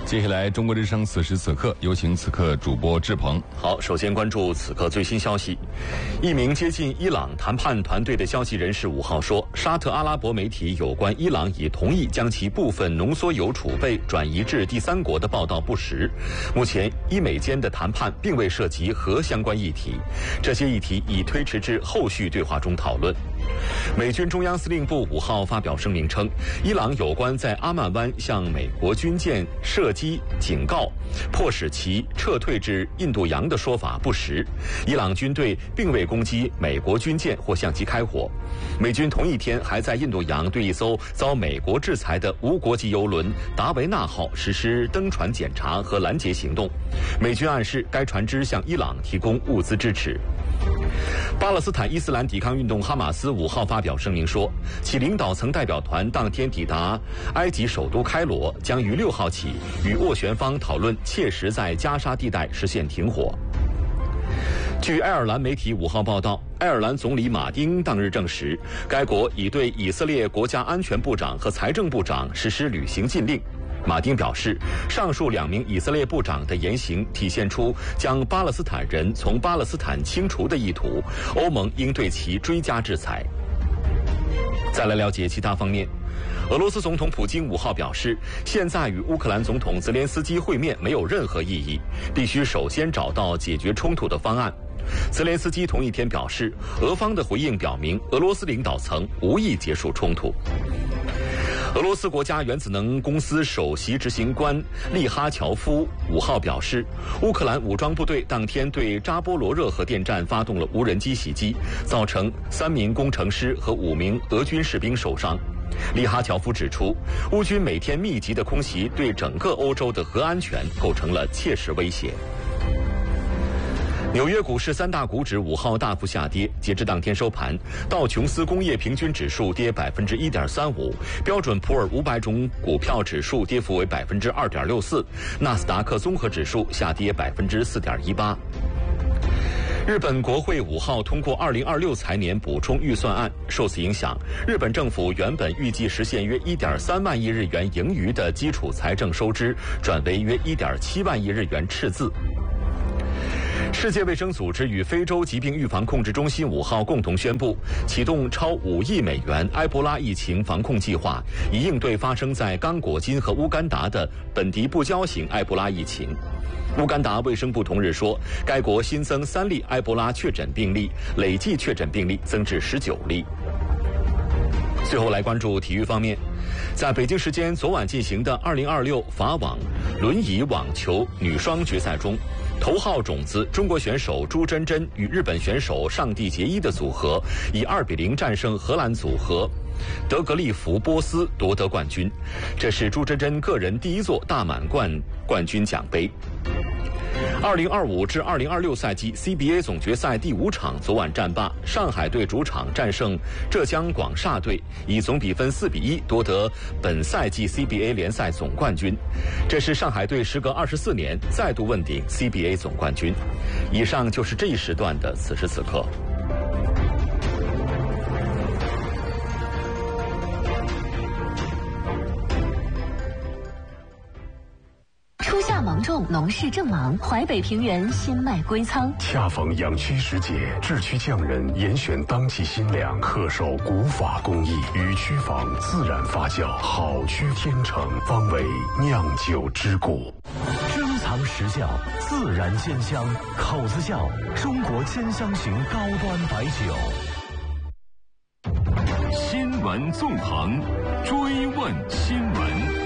接下来，中国之声此时此刻，有请此刻主播志鹏。 好，首先关注此刻最新消息。一名接近伊朗谈判团队的消息人士5号说，沙特阿拉伯媒体有关伊朗已同意将其部分浓缩铀储备转移至第三国的报道不实。目前，伊美间的谈判并未涉及核相关议题，这些议题已推迟至后续对话中讨论。美军中央司令部5号发表声明称，伊朗有关在阿曼湾向美国军舰射击警告，迫使其撤退至印度洋的说法不实。伊朗军队并未攻击美国军舰或向其开火。美军同一天还在印度洋对一艘遭美国制裁的无国籍油轮达维纳号实施登船检查和拦截行动。美军暗示该船只向伊朗提供物资支持。巴勒斯坦伊斯兰抵抗运动哈马斯5号发表声明说，其领导层代表团当天抵达埃及首都开罗，将于6号起与斡旋方讨论切实在加沙地带实现停火。据爱尔兰媒体5号报道，爱尔兰总理马丁当日证实，该国已对以色列国家安全部长和财政部长实施旅行禁令。马丁表示，上述2名以色列部长的言行体现出将巴勒斯坦人从巴勒斯坦清除的意图，欧盟应对其追加制裁。再来了解其他方面。俄罗斯总统普京5号表示，现在与乌克兰总统泽连斯基会面没有任何意义，必须首先找到解决冲突的方案。泽连斯基同一天表示，俄方的回应表明俄罗斯领导层无意结束冲突。俄罗斯国家原子能公司首席执行官利哈乔夫5号表示，乌克兰武装部队当天对扎波罗热核电站发动了无人机袭击，造成3名工程师和5名俄军士兵受伤。利哈乔夫指出，乌军每天密集的空袭对整个欧洲的核安全构成了切实威胁。纽约股市3大股指5号大幅下跌，截至当天收盘，道琼斯工业平均指数跌1.35%，标准普尔500种股票指数跌幅为2.64%，纳斯达克综合指数下跌4.18%。日本国会5号通过2026财年补充预算案，受此影响，日本政府原本预计实现约1.3万亿日元盈余的基础财政收支，转为约1.7万亿日元赤字。世界卫生组织与非洲疾病预防控制中心5号共同宣布，启动超5亿美元埃博拉疫情防控计划，以应对发生在刚果金和乌干达的本地不交型埃博拉疫情。乌干达卫生部同日说，该国新增3例埃博拉确诊病例，累计确诊病例增至19例。最后来关注体育方面，在北京时间昨晚进行的2026法网轮椅网球女双决赛中，头号种子中国选手朱珍珍与日本选手上地结衣的组合以2-0战胜荷兰组合德格利弗波斯夺得冠军，这是朱珍珍个人第1座大满贯冠军奖杯。2025至2026赛季 CBA 总决赛第5场昨晚战罢，上海队主场战胜浙江广厦队，以总比分4-1夺得本赛季 CBA 联赛总冠军。这是上海队时隔24年再度问鼎 CBA 总冠军。以上就是这一时段的此时此刻。 初夏芒种，农事正忙，淮北平原新麦归仓。 恰逢养区时节，制区匠人严选当季新粮，恪守古法工艺，与区房自然发酵，好区天成，方为酿酒之故。 珍藏实酵，自然鲜香，口子窖中国鲜香型高端白酒。 新闻纵横，追问新闻。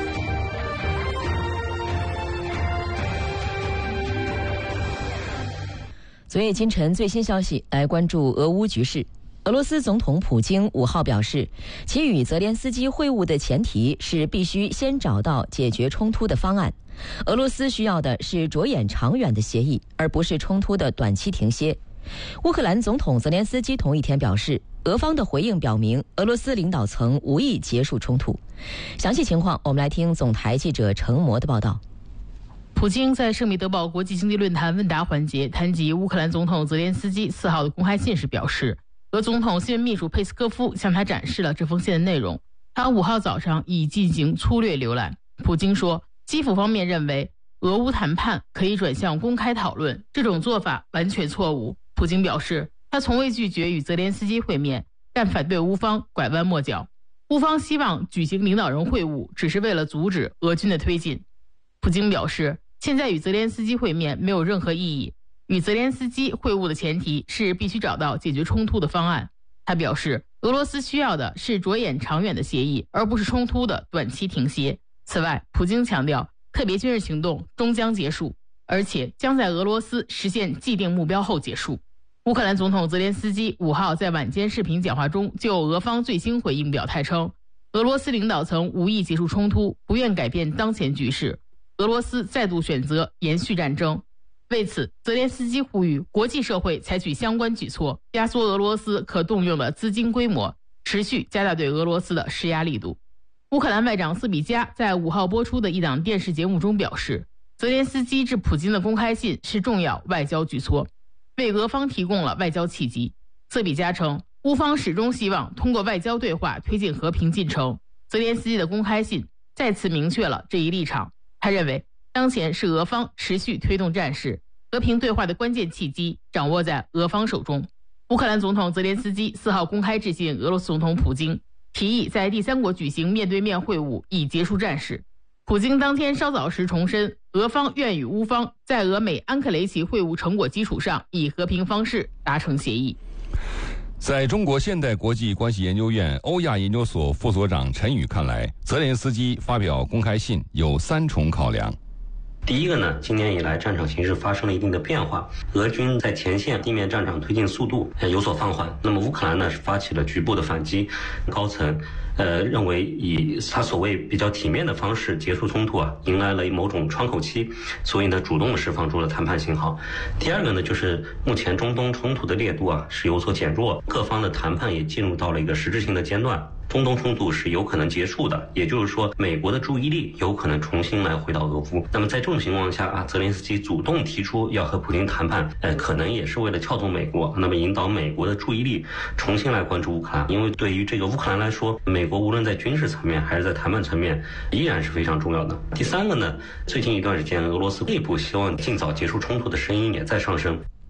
昨夜今晨最新消息，来关注俄乌局势。俄罗斯总统普京5号表示，其与泽连斯基会晤的前提是必须先找到解决冲突的方案。俄罗斯需要的是着眼长远的协议，而不是冲突的短期停歇。乌克兰总统泽连斯基同一天表示，俄方的回应表明俄罗斯领导层无意结束冲突。详细情况，我们来听总台记者程模的报道。 普京在圣彼得堡国际经济论坛问答环节谈及乌克兰总统泽连斯基4号的公开信时表示，俄总统新闻秘书佩斯科夫向他展示了这封信的内容，他5号早上已进行粗略浏览。普京说， 基辅方面认为，俄乌谈判可以转向公开讨论，这种做法完全错误。普京表示，他从未拒绝与泽连斯基会面，但反对乌方拐弯抹角。乌方希望举行领导人会晤，只是为了阻止俄军的推进。普京表示，现在与泽连斯基会面没有任何意义，与泽连斯基会晤的前提是必须找到解决冲突的方案。他表示，俄罗斯需要的是着眼长远的协议，而不是冲突的短期停歇。此外，普京强调，特别军事行动终将结束，而且将在俄罗斯实现既定目标后结束。乌克兰总统泽连斯基5号在晚间视频讲话中就俄方最新回应表态称，俄罗斯领导层无意结束冲突，不愿改变当前局势，俄罗斯再度选择延续战争。为此，泽连斯基呼吁国际社会采取相关举措，压缩俄罗斯可动用的资金规模，持续加大对俄罗斯的施压力度。乌克兰外长斯比加在5号播出的一档电视节目中表示，泽连斯基致普京的公开信是重要外交举措，为俄方提供了外交契机。斯比加称，乌方始终希望通过外交对话推进和平进程。泽连斯基的公开信再次明确了这一立场。他认为，当前是俄方持续推动战事，和平对话的关键契机掌握在俄方手中。乌克兰总统泽连斯基4号公开致信俄罗斯总统普京，提议在第三国举行面对面会晤，以结束战事。普京当天稍早时重申，俄方愿与乌方在俄美安克雷奇会晤成果基础上，以和平方式达成协议。 在中国现代国际关系研究院欧亚研究所副所长陈宇看来，泽连斯基发表公开信有3重考量。 第一个呢，今年以来战场形势发生了一定的变化，俄军在前线地面战场推进速度有所放缓。那么乌克兰呢是发起了局部的反击，高层认为以他所谓比较体面的方式结束冲突迎来了某种窗口期，所以呢主动释放出了谈判信号。第二个呢，就是目前中东冲突的烈度是有所减弱，各方的谈判也进入到了一个实质性的阶段。中东冲突是有可能结束的，也就是说，美国的注意力有可能重新来回到俄乌。那么在这种情况下泽连斯基主动提出要和普京谈判，可能也是为了撬动美国，那么引导美国的注意力重新来关注乌克兰。因为对于这个乌克兰来说，美国无论在军事层面还是在谈判层面，依然是非常重要的。第三个呢，最近一段时间，俄罗斯内部希望尽早结束冲突的声音也在上升。